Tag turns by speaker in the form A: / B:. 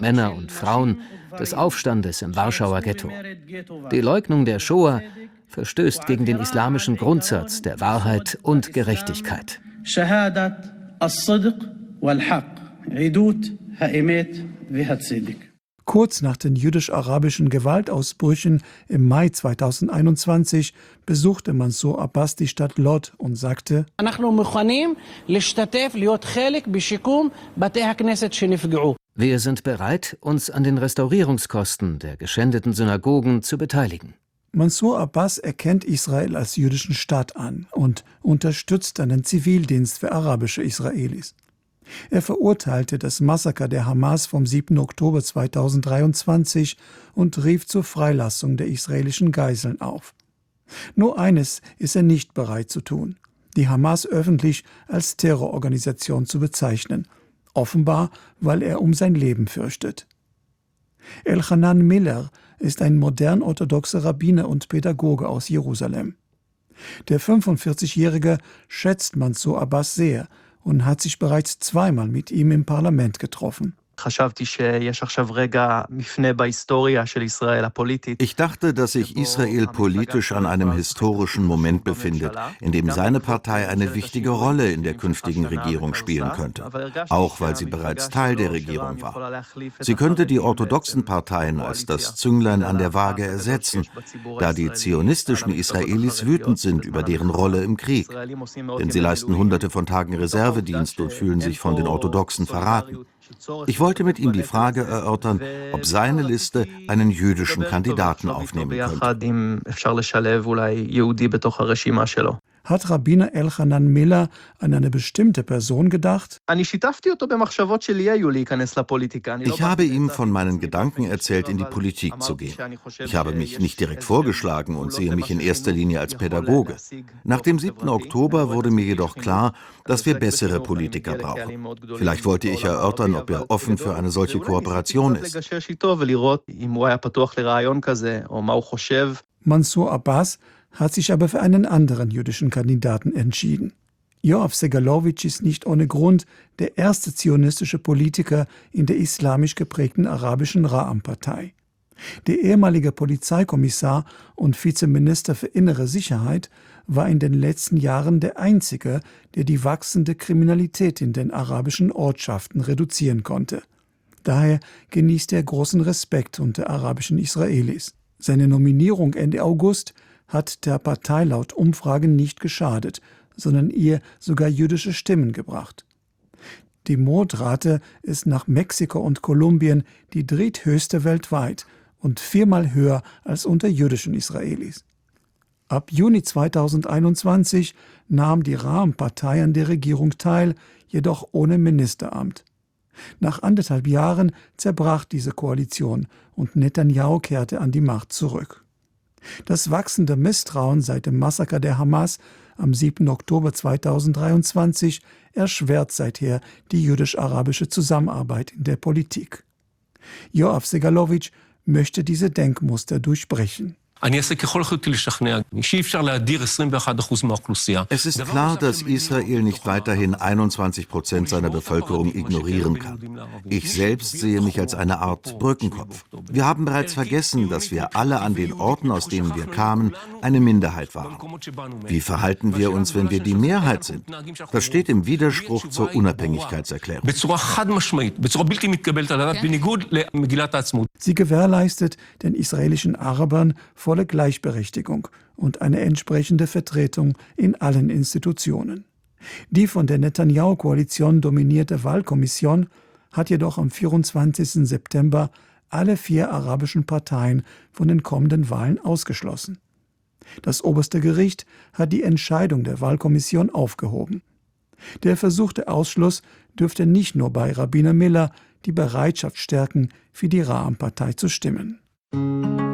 A: Männer und Frauen, des Aufstandes im Warschauer Ghetto. Die Leugnung der Shoah verstößt gegen den islamischen Grundsatz der Wahrheit und Gerechtigkeit.
B: Kurz nach den jüdisch-arabischen Gewaltausbrüchen im Mai 2021 besuchte Mansour Abbas die Stadt Lod und sagte:
A: Wir sind bereit, uns an den Restaurierungskosten der geschändeten Synagogen zu beteiligen.
B: Mansour Abbas erkennt Israel als jüdischen Staat an und unterstützt einen Zivildienst für arabische Israelis. Er verurteilte das Massaker der Hamas vom 7. Oktober 2023 und rief zur Freilassung der israelischen Geiseln auf. Nur eines ist er nicht bereit zu tun: die Hamas öffentlich als Terrororganisation zu bezeichnen, offenbar, weil er um sein Leben fürchtet. Elchanan Miller ist ein modern-orthodoxer Rabbiner und Pädagoge aus Jerusalem. Der 45-Jährige schätzt Mansour Abbas sehr und hat sich bereits zweimal mit ihm im Parlament getroffen.
C: Ich dachte, dass sich Israel politisch an einem historischen Moment befindet, in dem seine Partei eine wichtige Rolle in der künftigen Regierung spielen könnte, auch weil sie bereits Teil der Regierung war. Sie könnte die orthodoxen Parteien als das Zünglein an der Waage ersetzen, da die zionistischen Israelis wütend sind über deren Rolle im Krieg. Denn sie leisten Hunderte von Tagen Reservedienst und fühlen sich von den Orthodoxen verraten. Ich wollte mit ihm die Frage erörtern, ob seine Liste einen jüdischen Kandidaten aufnehmen könnte.
B: Hat Rabbiner Elchanan Miller an eine bestimmte Person gedacht?
C: Ich habe ihm von meinen Gedanken erzählt, in die Politik zu gehen. Ich habe mich nicht direkt vorgeschlagen und sehe mich in erster Linie als Pädagoge. Nach dem 7. Oktober wurde mir jedoch klar, dass wir bessere Politiker brauchen. Vielleicht wollte ich erörtern, ob er offen für eine solche Kooperation ist.
B: Mansour Abbas hat sich aber für einen anderen jüdischen Kandidaten entschieden. Yoav Segalowitsch ist nicht ohne Grund der erste zionistische Politiker in der islamisch geprägten arabischen Ra'am-Partei. Der ehemalige Polizeikommissar und Vizeminister für innere Sicherheit war in den letzten Jahren der Einzige, der die wachsende Kriminalität in den arabischen Ortschaften reduzieren konnte. Daher genießt er großen Respekt unter arabischen Israelis. Seine Nominierung Ende August hat der Partei laut Umfragen nicht geschadet, sondern ihr sogar jüdische Stimmen gebracht. Die Mordrate ist nach Mexiko und Kolumbien die dritthöchste weltweit und 4-mal höher als unter jüdischen Israelis. Ab Juni 2021 nahm die Ra'am-Partei an der Regierung teil, jedoch ohne Ministeramt. Nach 1,5 Jahren zerbrach diese Koalition und Netanyahu kehrte an die Macht zurück. Das wachsende Misstrauen seit dem Massaker der Hamas am 7. Oktober 2023 erschwert seither die jüdisch-arabische Zusammenarbeit in der Politik. Yoav Segalowitsch möchte diese Denkmuster durchbrechen.
D: Es ist
C: klar, dass Israel nicht weiterhin 21% seiner Bevölkerung ignorieren kann. Ich selbst sehe mich als eine Art Brückenkopf. Wir haben bereits vergessen, dass wir alle an den Orten, aus denen wir kamen, eine Minderheit waren. Wie verhalten wir uns, wenn wir die Mehrheit sind? Das steht im Widerspruch zur Unabhängigkeitserklärung.
B: Sie gewährleistet den israelischen Arabern volle Gleichberechtigung und eine entsprechende Vertretung in allen Institutionen. Die von der Netanyahu-Koalition dominierte Wahlkommission hat jedoch am 24. September alle 4 arabischen Parteien von den kommenden Wahlen ausgeschlossen. Das oberste Gericht hat die Entscheidung der Wahlkommission aufgehoben. Der versuchte Ausschluss dürfte nicht nur bei Rabbiner Miller die Bereitschaft stärken, für die Ra'am-Partei zu stimmen.